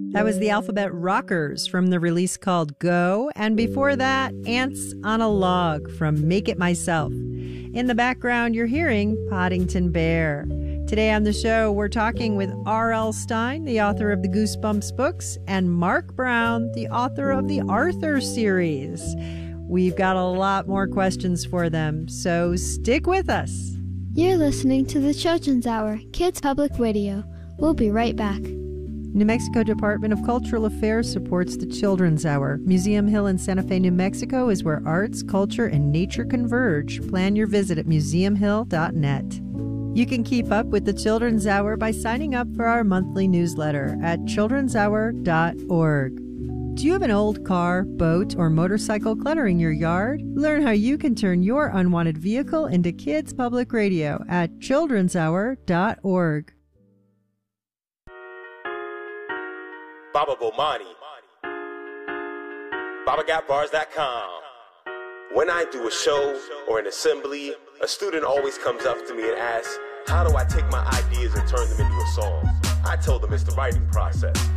That was the Alphabet Rockers from the release called Go, and before that, Ants on a Log from Make It Myself. In the background, you're hearing Poddington Bear. Today on the show, we're talking with R.L. Stine, the author of the Goosebumps books, and Mark Brown, the author of the Arthur series. We've got a lot more questions for them, so stick with us. You're listening to the Children's Hour, Kids Public Radio. We'll be right back. New Mexico Department of Cultural Affairs supports the Children's Hour. Museum Hill in Santa Fe, New Mexico is where arts, culture, and nature converge. Plan your visit at museumhill.net. You can keep up with the Children's Hour by signing up for our monthly newsletter at childrenshour.org. Do you have an old car, boat, or motorcycle cluttering your yard? Learn how you can turn your unwanted vehicle into Kids Public Radio at childrenshour.org. Baba Bomani, BabaGotBars.com. When I do a show or an assembly, a student always comes up to me and asks, how do I take my ideas and turn them into a song? I told them it's the writing process.